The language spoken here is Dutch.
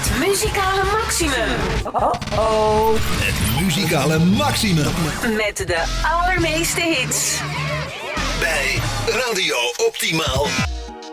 Het muzikale maximum. Het muzikale maximum. Met de allermeeste hits. Bij Radio Optimaal.